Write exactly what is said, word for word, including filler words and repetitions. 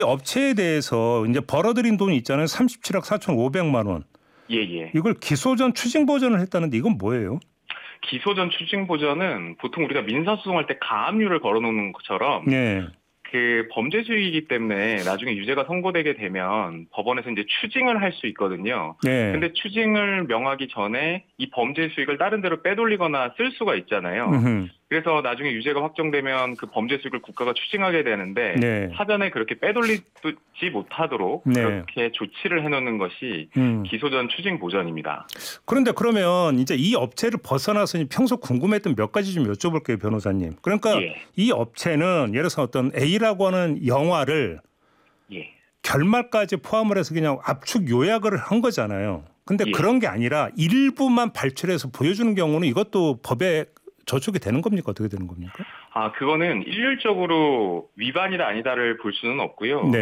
업체에 대해서 이제 벌어들인 돈이 있잖아요. 삼십칠억 사천오백만 원. 예, 예. 이걸 기소 전 추징 보전을 했다는데 이건 뭐예요? 기소 전 추징 보전은 보통 우리가 민사소송할 때 가압류를 걸어놓는 것처럼 네. 그 범죄 수익이기 때문에 나중에 유죄가 선고되게 되면 법원에서 이제 추징을 할 수 있거든요. 네. 근데 추징을 명하기 전에 이 범죄 수익을 다른 데로 빼돌리거나 쓸 수가 있잖아요. 음흠. 그래서 나중에 유죄가 확정되면 그 범죄 수익을 국가가 추징하게 되는데 네. 사전에 그렇게 빼돌리지 못하도록 네. 그렇게 조치를 해놓는 것이 음. 기소 전 추징 보전입니다. 그런데 그러면 이제 이 업체를 벗어나서 평소 궁금했던 몇 가지 좀 여쭤볼게요, 변호사님. 그러니까 예. 이 업체는 예를 들어서 어떤 A라고 하는 영화를 예. 결말까지 포함을 해서 그냥 압축 요약을 한 거잖아요. 근데 예. 그런 게 아니라 일부만 발췌해서 보여주는 경우는 이것도 법에 저촉이 되는 겁니까? 어떻게 되는 겁니까? 아, 그거는 일률적으로 위반이다 아니다를 볼 수는 없고요. 네.